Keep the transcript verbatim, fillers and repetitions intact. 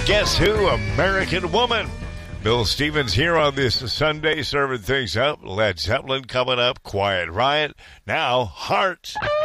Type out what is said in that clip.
Guess Who? American Woman. Bill Stevens here on this Sunday, serving things up. Led Zeppelin coming up. Quiet Riot. Now, Heart.